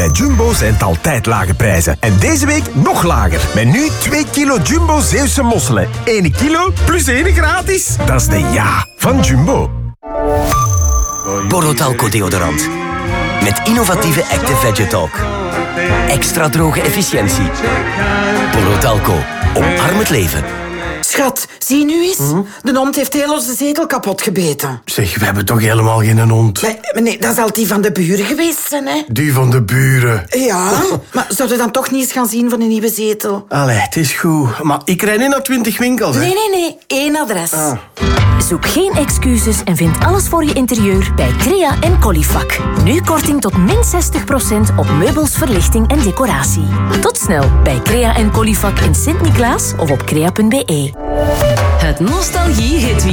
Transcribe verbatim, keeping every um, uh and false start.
Bij Jumbo zijn het altijd lage prijzen. En deze week nog lager. Met nu twee kilo Jumbo Zeeuwse mosselen. één kilo plus één gratis. Dat is de ja van Jumbo. Borotalco deodorant. Met innovatieve Active Vegetalk. Extra droge efficiëntie. Borotalco. Omarm het leven. Schat, zie nu eens. Mm-hmm. De hond heeft heel onze zetel kapot gebeten. Zeg, we hebben toch helemaal geen hond? Nee, nee, dat zal die van de buren geweest zijn, hè? Die van de buren? Ja, maar zouden we dan toch niet eens gaan zien van een nieuwe zetel? Allee, het is goed. Maar ik rijd niet naar twintig winkels, hè? Nee, nee, nee. Eén adres. Ah. Zoek geen excuses en vind alles voor je interieur bij Crea en Colifac. Nu korting tot min zestig procent op meubels, verlichting en decoratie. Tot snel bij Crea en Colifac in Sint-Niklaas of op crea punt be. Het Nostalgie Hit